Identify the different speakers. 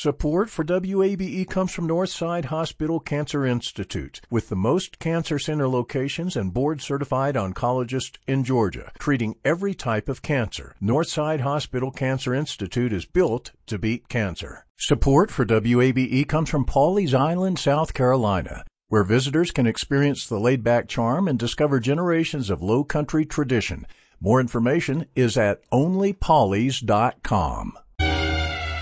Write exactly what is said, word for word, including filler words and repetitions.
Speaker 1: Support for W A B E comes from Northside Hospital Cancer Institute, with the most cancer center locations and board-certified oncologists in Georgia, treating every type of cancer. Northside Hospital Cancer Institute is built to beat cancer. Support for W A B E comes from Pawleys Island, South Carolina, where visitors can experience the laid-back charm and discover generations of low country tradition. More information is at only pawleys dot com.